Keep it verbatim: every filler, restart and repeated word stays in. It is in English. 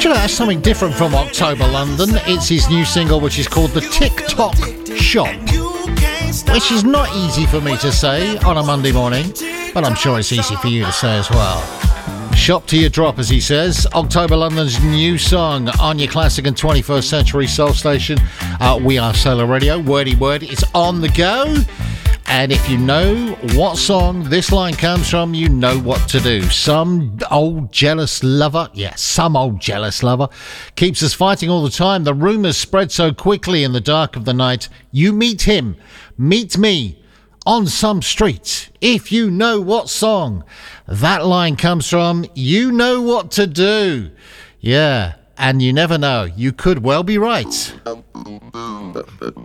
you know, that's something different from October London. It's his new single, which is called The TikTok Shop, which is not easy for me to say on a Monday morning, but I'm sure it's easy for you to say as well. Shop to your drop, as he says. October London's new song on your classic and twenty-first century soul station. Uh, we are Solar Radio. Wordy word, it's on the go. And if you know what song this line comes from, you know what to do. Some old jealous lover, yeah, some old jealous lover, keeps us fighting all the time. The rumours spread so quickly in the dark of the night. You meet him, meet me, on some street. If you know what song that line comes from, you know what to do. Yeah, and you never know. You could well be right.